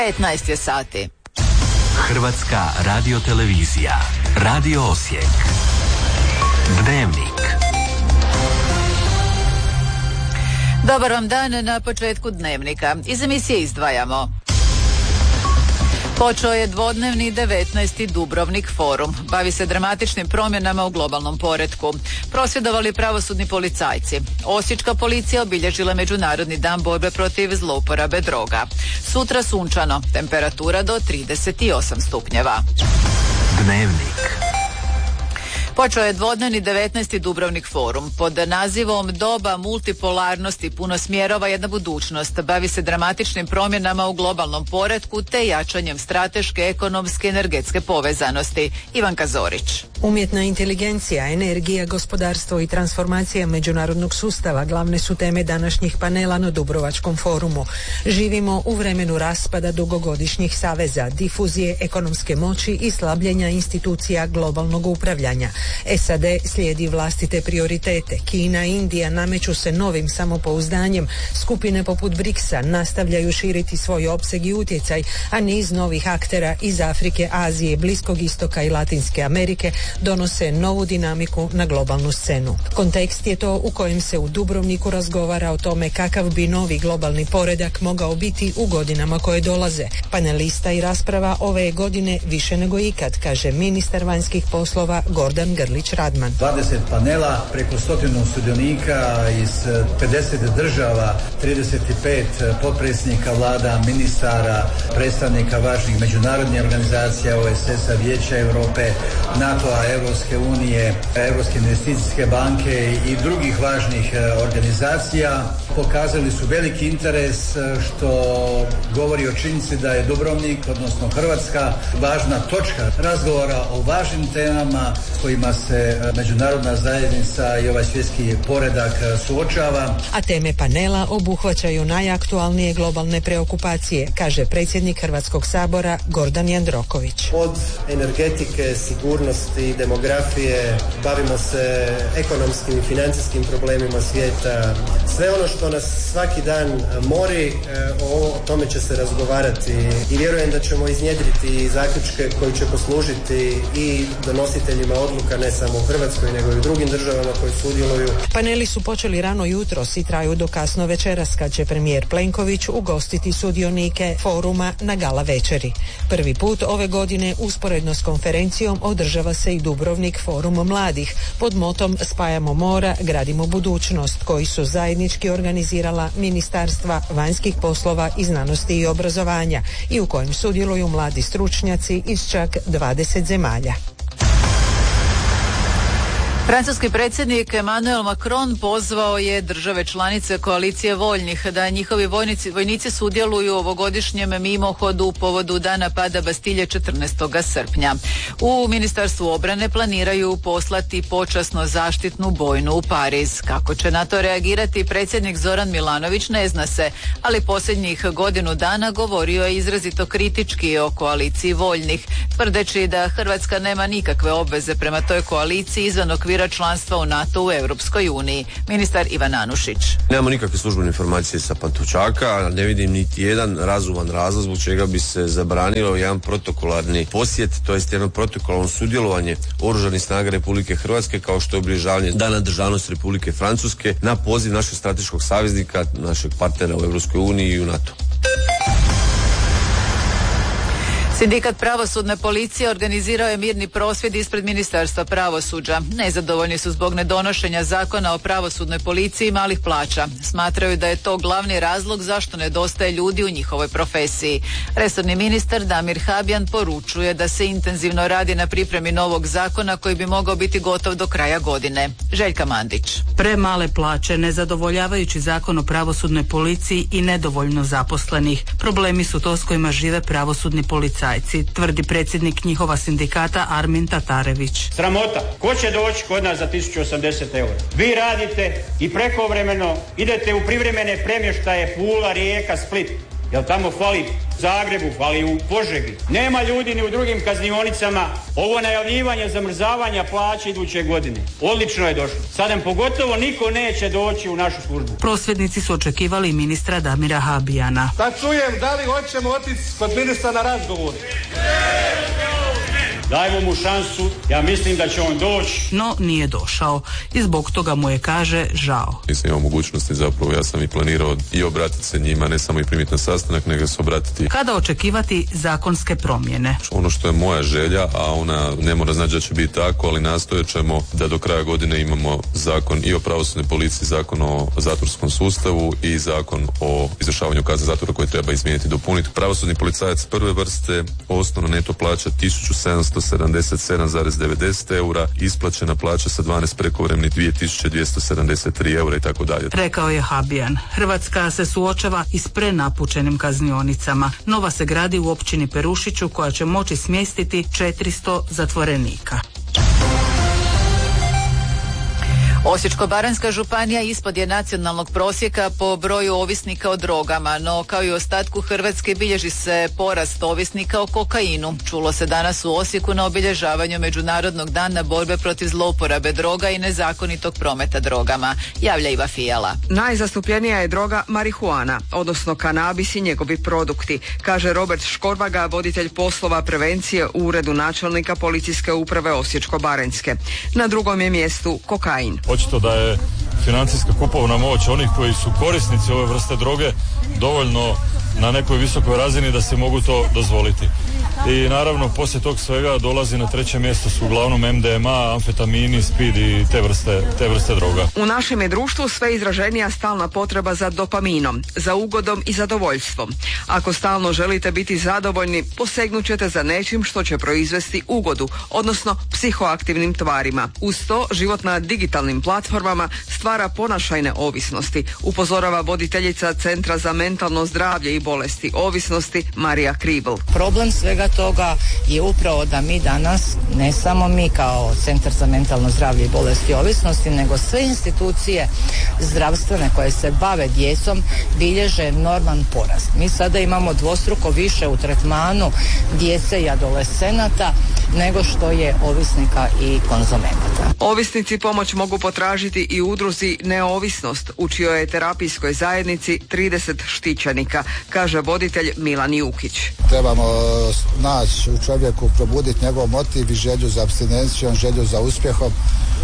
15 je sati. Hrvatska radiotelevizija. Radio Osijek. Dnevnik. Dobar vam dan na početku Dnevnika. Iz emisije izdvajamo. Počeo je dvodnevni 19. Dubrovnik forum. Bavi se dramatičnim promjenama u globalnom poretku. Prosvjedovali pravosudni policajci. Osječka policija obilježila Međunarodni dan borbe protiv zlouporabe droga. Sutra sunčano, temperatura do 38 stupnjeva. Dnevnik. Počeo je dvodnevni 19. Dubrovnik forum. Pod nazivom Doba multipolarnosti, puno smjerova, jedna budućnost. Bavi se dramatičnim promjenama u globalnom poretku te jačanjem strateške, ekonomske, energetske povezanosti. Ivanka Zorić. Umjetna inteligencija, energija, gospodarstvo i transformacija međunarodnog sustava glavne su teme današnjih panela na Dubrovačkom forumu. Živimo u vremenu raspada dugogodišnjih saveza, difuzije ekonomske moći i slabljenja institucija globalnog upravljanja. SAD slijedi vlastite prioritete. Kina i Indija nameću se novim samopouzdanjem. Skupine poput BRICS-a nastavljaju širiti svoj opseg i utjecaj, a niz novih aktera iz Afrike, Azije, Bliskog istoka i Latinske Amerike donose novu dinamiku na globalnu scenu. Kontekst je to u kojem se u Dubrovniku razgovara o tome kakav bi novi globalni poredak mogao biti u godinama koje dolaze. Panelista i rasprava ove godine više nego ikad, kaže ministar vanjskih poslova Gordan Grlić Radman. 20 panela, preko 100 sudionika iz 50 država, 35 potpredsjednika vlada, ministara, predstavnika važnih međunarodnih organizacija, OESS-a, Vijeća Europe, NATO-a, Europske unije, Europske investicijske banke i drugih važnih organizacija. Pokazali su veliki interes, što govori o činjenici da je Dubrovnik, odnosno Hrvatska, važna točka razgovora o važnim temama s kojima se međunarodna zajednica i ovaj svjetski poredak suočava. A teme panela obuhvaćaju najaktualnije globalne preokupacije, kaže predsjednik Hrvatskog sabora Gordan Jandroković. Od energetike, sigurnosti, demografije, bavimo se ekonomskim i financijskim problemima svijeta. Sve ono što nas svaki dan mori, o tome će se razgovarati i vjerujem da ćemo iznjedriti zaključke koji će poslužiti i donositeljima odluka ne samo u Hrvatskoj nego i u drugim državama koji sudjeluju. Paneli su počeli rano jutros i traju do kasno večeras, kad će premijer Plenković ugostiti sudionike foruma na gala večeri. Prvi put ove godine usporedno s konferencijom održava se i Dubrovnik forum mladih pod motom Spajamo mora, gradimo budućnost, koji su zajednički organizirala ministarstva vanjskih poslova i znanosti i obrazovanja i u kojem sudjeluju mladi stručnjaci iz čak 20 zemalja. Francuski predsjednik Emmanuel Macron pozvao je države članice koalicije voljnih da njihovi vojnici sudjeluju u ovogodišnjem mimohodu u povodu dana pada Bastilje 14. srpnja. U Ministarstvu obrane planiraju poslati počasno zaštitnu bojnu u Pariz. Kako će na to reagirati predsjednik Zoran Milanović ne zna se, ali posljednjih godinu dana govorio je izrazito kritički o koaliciji voljnih, tvrdeći da Hrvatska nema nikakve obveze prema toj koaliciji izvan okvira članstva u NATO u Europskoj uniji. Ministar Ivan Anušić. Nemamo nikakve službene informacije sa Pantovčaka, ne vidim niti jedan razuman razlog zbog čega bi se zabranilo jedan protokolarni posjet, to jest jedno protokolarno sudjelovanje Oružanih snaga Republike Hrvatske kao što je obilježavanje Dana državnosti Republike Francuske na poziv našeg strateškog saveznika, našeg partnera u Europskoj uniji i u NATO. Sindikat pravosudne policije organizirao je mirni prosvjed ispred Ministarstva pravosuđa. Nezadovoljni su zbog nedonošenja zakona o pravosudnoj policiji i malih plaća. Smatraju da je to glavni razlog zašto nedostaje ljudi u njihovoj profesiji. Resorni ministar Damir Habijan poručuje da se intenzivno radi na pripremi novog zakona koji bi mogao biti gotov do kraja godine. Željka Mandić. Premale plaće, nezadovoljavajući zakon o pravosudnoj policiji i nedovoljno zaposlenih. Problemi su to s kojima žive pravosudni policajci, tvrdi predsjednik njihova sindikata Armin Tatarević. Sramota. Ko će doći kod nas za 1080 eura? Vi radite i prekovremeno idete u privremene premještaje Pula, Rijeka, Split. Jel tamo fali u Zagrebu, fali u Požegi. Nema ljudi ni u drugim kaznionicama. Ovo najavljivanje zamrzavanja plaće iduće godine. Odlično je došlo. Sad nam pogotovo niko neće doći u našu službu. Prosvjednici su očekivali ministra Damira Habijana. Da čujem da li hoćemo otići kod ministra na razgovor. Dajmo mu šansu, ja mislim da će on doći. No nije došao i zbog toga mu je, kaže, žao. Nisam imao mogućnosti, zapravo ja sam i planirao i obratiti se njima, ne samo i primiti na sastanak, nego se obratiti. Kada očekivati zakonske promjene? Ono što je moja želja, a ona ne mora znači da će biti tako, ali nastojat ćemo da do kraja godine imamo zakon i o pravosudnoj policiji, zakon o zatvorskom sustavu i zakon o izvršavanju kazne zatvora koje treba izmijeniti i dopuniti. Pravosudni policajac prve vrste, osnovna neto plaća 1777,90 eura, isplaćena plaća sa 12 prekovremenih 2273 eura i tako dalje. Rekao je Habijan. Hrvatska se suočava i s prenapučenim kaznionicama. Nova se gradi u općini Perušiću koja će moći smjestiti 400 zatvorenika. Osječko-baranjska županija ispod je nacionalnog prosjeka po broju ovisnika o drogama, no kao i u ostatku Hrvatske bilježi se porast ovisnika o kokainu. Čulo se danas u Osijeku na obilježavanju Međunarodnog dana borbe protiv zlouporabe droga i nezakonitog prometa drogama. Javlja Iva Fijala. Najzastupljenija je droga marihuana, odnosno kanabis i njegovi produkti, kaže Robert Škorvaga, voditelj poslova prevencije u uredu načelnika policijske uprave Osječko-baranjske. Na drugom je mjestu kokain. Očito da je financijska kupovna moć onih koji su korisnici ove vrste droge dovoljno na nekoj visokoj razini da se mogu to dozvoliti. I naravno poslije tog svega dolazi na treće mjesto su uglavnom MDMA, amfetamini, speed i te vrste droga. U našem je društvu sve izraženija stalna potreba za dopaminom, za ugodom i zadovoljstvom. Ako stalno želite biti zadovoljni, posegnut ćete za nečim što će proizvesti ugodu, odnosno psihoaktivnim tvarima. Uz to, život na digitalnim platformama stvara ponašajne ovisnosti, upozorava voditeljica Centra za mentalno zdravlje i bolesti ovisnosti Marija Kribl. Problem svega toga je upravo da mi danas, ne samo mi kao Centar za mentalno zdravlje i bolesti ovisnosti, nego sve institucije zdravstvene koje se bave djecom bilježe enorman porast. Mi sada imamo dvostruko više u tretmanu djece i adolescenata nego što je ovisnika i konzumenata. Ovisnici pomoć mogu potražiti i udruzi Neovisnost, u čijoj je terapijskoj zajednici 30 štićenika, kaže voditelj Milan Jukić. Trebamo naći u čovjeku, probuditi njegov motiv i želju za apstinencijom, želju za uspjehom,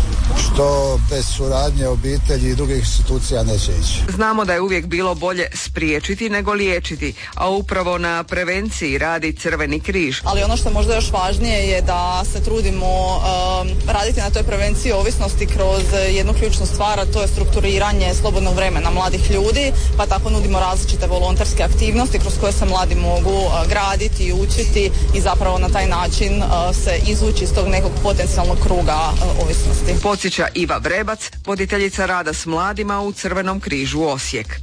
što bez suradnje obitelji i drugih institucija neće ići. Znamo da je uvijek bilo bolje spriječiti nego liječiti, a upravo na prevenciji radi Crveni križ. Ali ono što je možda još važnije je da se trudimo raditi na toj prevenciji ovisnosti kroz jednu ključnu stvar, a to je strukturiranje slobodnog vremena mladih ljudi, pa tako nudimo različite volonterske aktivnosti kroz koje se mladi mogu graditi i učiti i zapravo na taj način se izvući iz tog nekog potencijalnog kruga ovisnosti. Podsjeća Iva Vrebac, voditeljica rada s mladima u Crvenom križu Osijek.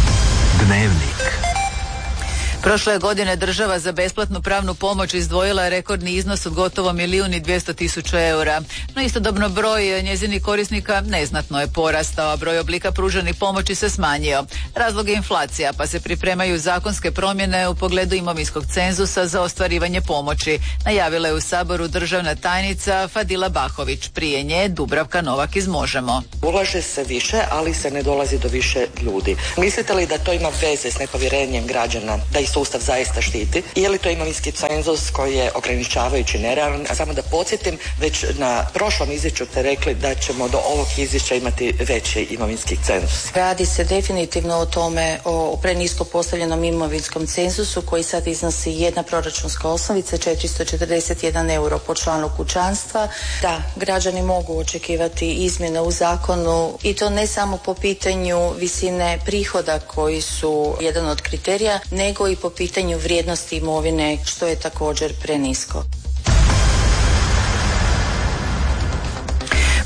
Dnevnik. Prošle godine država za besplatnu pravnu pomoć izdvojila rekordni iznos od gotovo 1.200.000 eura. No istodobno broj njezinih korisnika neznatno je porastao, a broj oblika pruženih pomoći se smanjio. Razlog je inflacija, pa se pripremaju zakonske promjene u pogledu imovinskog cenzusa za ostvarivanje pomoći. Najavila je u Saboru državna tajnica Fadila Bahović. Prije nje Dubravka Novak iz Možemo. Ulaže se više, ali se ne dolazi do više ljudi. Mislite li da to ima veze s nepovjerenjem građana, da ih sustav zaista štiti? Je li to imovinski cenzus koji je ograničavajući, nerealan? A samo da podsjetim, već na prošlom izvješću ste rekli da ćemo do ovog izvješća imati veći imovinski cenzus. Radi se definitivno o tome, o prenisko postavljenom imovinskom cenzusu koji sad iznosi jedna proračunska osnovica 441 euro po članu kućanstva. Da, građani mogu očekivati izmjene u zakonu i to ne samo po pitanju visine prihoda koji su jedan od kriterija, nego i po pitanju vrijednosti imovine, što je također prenisko.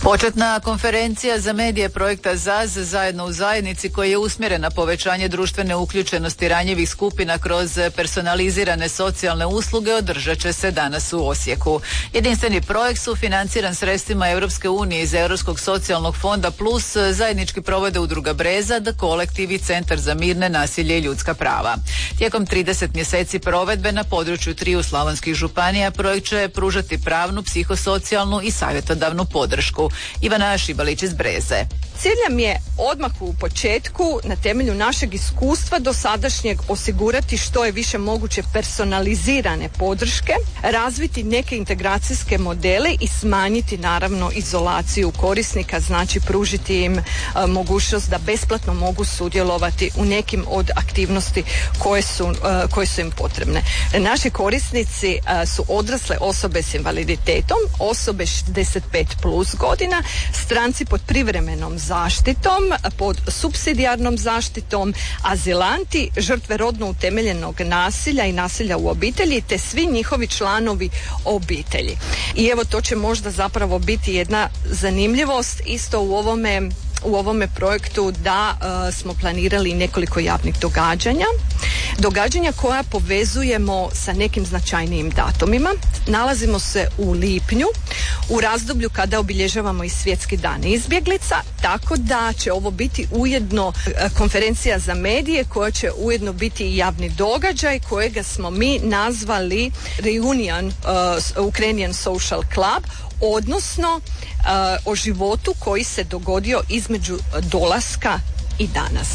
Početna konferencija za medije projekta ZAZ zajedno u zajednici koji je usmjeren na povećanje društvene uključenosti ranjivih skupina kroz personalizirane socijalne usluge održat će se danas u Osijeku. Jedinstveni projekt sufinanciran sredstvima Europske unije iz Europskog socijalnog fonda plus zajednički provode Udruga Brezad, Kolektiv i Centar za mirne, nasilje i ljudska prava. Tijekom 30 mjeseci provedbe na području 3 slavonskih županija projekt će pružati pravnu, psihosocijalnu i savjetodavnu podršku. Ivana Šibalić iz Breze. Cilj nam je odmah u početku na temelju našeg iskustva dosadašnjeg osigurati što je više moguće personalizirane podrške, razviti neke integracijske modele i smanjiti naravno izolaciju korisnika, znači pružiti im mogućnost da besplatno mogu sudjelovati u nekim od aktivnosti koje su im potrebne. Naši korisnici su odrasle osobe s invaliditetom, osobe 65 plus godina, stranci pod privremenom zaštitom, pod supsidijarnom zaštitom, azilanti, žrtve rodno utemeljenog nasilja i nasilja u obitelji, te svi njihovi članovi obitelji. I evo, to će možda zapravo biti jedna zanimljivost isto u ovome projektu da smo planirali nekoliko javnih događanja koja povezujemo sa nekim značajnijim datumima. Nalazimo se u lipnju, u razdoblju kada obilježavamo i Svjetski dan izbjeglica, tako da će ovo biti ujedno konferencija za medije koja će ujedno biti i javni događaj kojega smo mi nazvali Reunion Ukrainian Social Club, odnosno o životu koji se dogodio između dolaska i danas.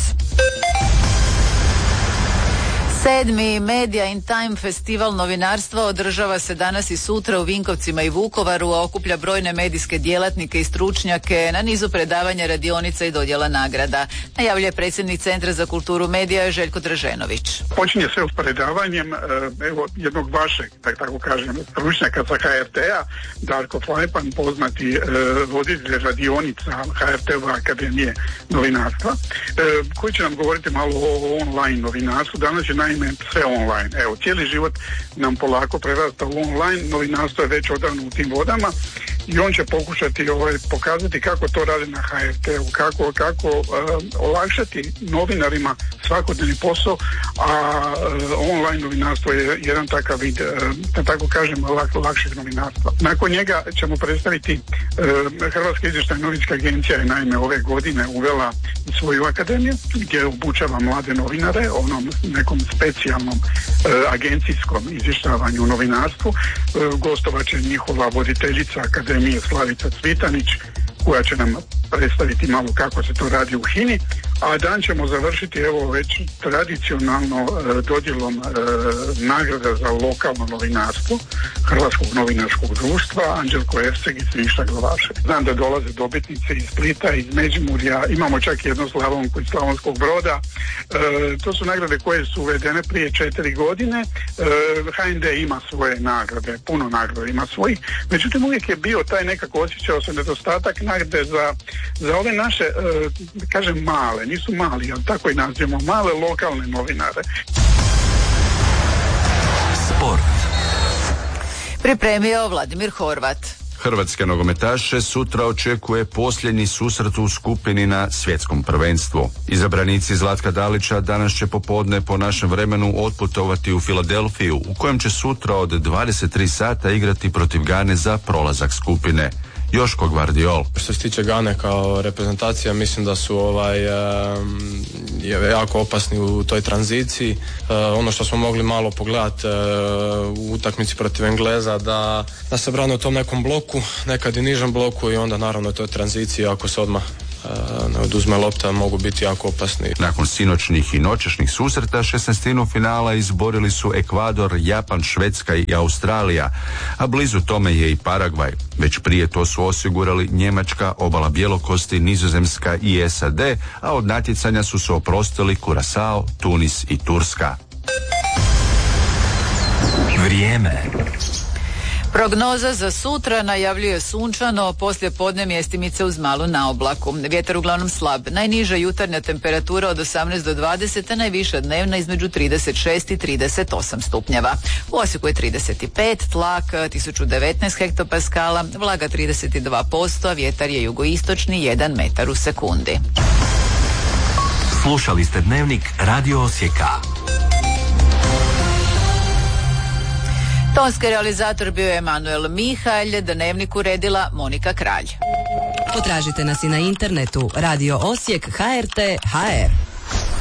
7. Media in Time festival novinarstva održava se danas i sutra u Vinkovcima i Vukovaru, a okuplja brojne medijske djelatnike i stručnjake na nizu predavanja, radionica i dodjela nagrada. Najavljuje predsjednik Centra za kulturu medija Željko Draženović. Počinje sve s predavanjem jednog vašeg, tako kažem, stručnjaka sa HRT-a, Darko Flepan, poznati voditelj radionica HRT-ova Akademije novinarstva, koji će nam govoriti malo o online novinarstvu. Danas je naime sve online. Evo, cijeli život nam polako prerasta u online, novinarstvo je već odavno u tim vodama i on će pokušati pokazati kako to radi na HRT-u, kako olakšati novinarima svakodnevni posao, a online novinarstvo je jedan takav vid, da tako kažem, lakšeg novinarstva. Nakon njega ćemo predstaviti Hrvatska izvještajna novinska agencija je naime ove godine uvela svoju akademiju gdje obučava mlade novinare onom nekom specijalnom agencijskom izvještavanju u novinarstvu. Gostovat će njihova voditeljica akademije Slavica Cvitanić, koja će nam predstaviti malo kako se to radi u HINA-i, a dan ćemo završiti evo već tradicionalno dodjelom nagrada za lokalno novinarstvo Hrvatskog novinarskog društva Anđelko Esceg i Siniša Glavašević. Znam da dolaze dobitnice iz Splita, iz Međimurja, imamo čak jednu Slavonku iz Slavonskog Broda. To su nagrade koje su uvedene prije 4 godine. HND ima svoje nagrade, puno nagrada ima svojih, međutim uvijek je bio taj nekako, osjećao se nedostatak nagrade za ove naše, kažem male, nisu mali, ali tako i nazivamo, male lokalne novinare. Sport. Pripremio Vladimir Horvat. Hrvatske nogometaše sutra očekuje posljednji susret u skupini na svjetskom prvenstvu. Izabranici Zlatka Dalića danas će popodne po našem vremenu otputovati u Filadelfiju, u kojem će sutra od 23 sata igrati protiv Gane za prolazak skupine. Joško Gvardiol. Što se tiče Gane kao reprezentacija, mislim da su jako opasni u toj tranziciji. Ono što smo mogli malo pogledati u utakmici protiv Engleza, da se brane u tom nekom bloku, nekad i nižem bloku, i onda naravno u toj tranziciji ako se odmah ne oduzme lopta, mogu biti jako opasni. Nakon sinoćnih i noćašnjih susreta 16. finala izborili su Ekvador, Japan, Švedska i Australija, a blizu tome je i Paragvaj. Već prije to su osigurali Njemačka, Obala Bjelokosti, Nizozemska i SAD, a od natjecanja su se oprostili Kurasao, Tunis i Turska. Vrijeme. Prognoza za sutra najavljuje sunčano, poslije podne mjestimice uz malu naoblaku. Vjetar uglavnom slab. Najniža jutarnja temperatura od 18 do 20, a najviša dnevna između 36 i 38 stupnjeva. U Osijeku je 35, tlak 1019 hektopaskala, vlaga 32%, a vjetar je jugoistočni 1 metar u sekundi. Slušali ste Dnevnik Radio Osijeka. Tonski realizator bio je Emanuel Mihalj, Dnevnik uredila Monika Kralj. Potražite nas i na internetu Radio Osijek HRT HR.